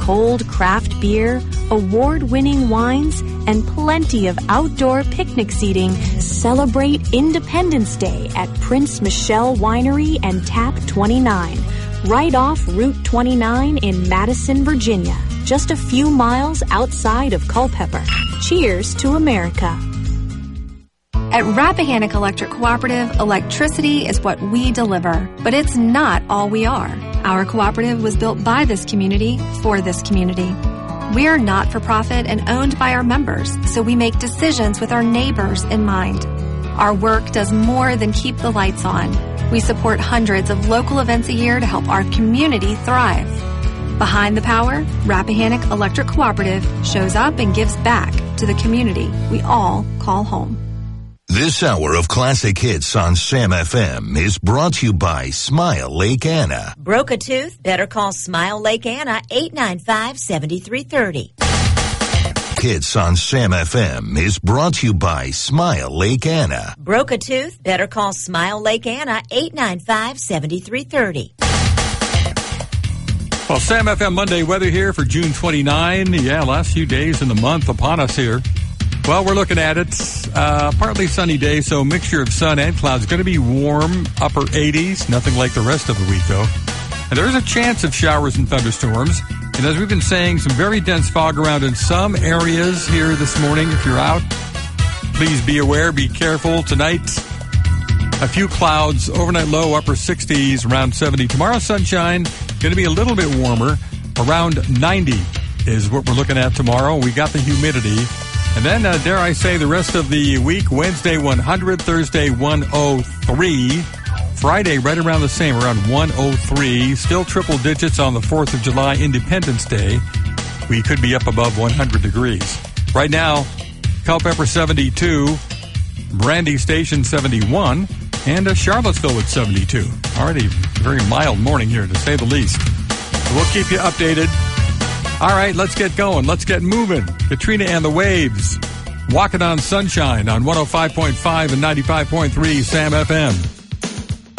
cold craft beer, award-winning wines, and plenty of outdoor picnic seating, celebrate Independence Day at Prince Michelle Winery and Tap 29, right off Route 29 in Madison, Virginia, just a few miles outside of Culpeper. Cheers to America. At Rappahannock Electric Cooperative, electricity is what we deliver, but it's not all we are. Our cooperative was built by this community for this community. We are not-for-profit and owned by our members, so we make decisions with our neighbors in mind. Our work does more than keep the lights on. We support hundreds of local events a year to help our community thrive. Behind the power, Rappahannock Electric Cooperative shows up and gives back to the community we all call home. This hour of classic hits on Sam FM is brought to you by Smile Lake Anna. Broke a tooth? Better call Smile Lake Anna, 895-7330. Hits on Sam FM is brought to you by Smile Lake Anna. Broke a tooth? Better call Smile Lake Anna, 895-7330. Well, Sam FM Monday weather here for June 29. Yeah, last few days in the month upon us here. Well, we're looking at it. Partly sunny day, so mixture of sun and clouds. Going to be warm, upper 80s. Nothing like the rest of the week, though. And there is a chance of showers and thunderstorms. And as we've been saying, some very dense fog around in some areas here this morning. If you're out, please be aware, be careful. Tonight, a few clouds, overnight low, upper 60s, around 70. Tomorrow, sunshine, going to be a little bit warmer. Around 90 is what we're looking at tomorrow. We got the humidity. And then, dare I say, the rest of the week, Wednesday 100, Thursday 103, Friday right around the same, around 103, still triple digits on the 4th of July, Independence Day. We could be up above 100 degrees. Right now, Culpeper 72, Brandy Station 71, and Charlottesville at 72. Already very mild morning here, to say the least. We'll keep you updated. All right, let's get going. Let's get moving. Katrina and the Waves. Walking on Sunshine on 105.5 and 95.3 Sam FM.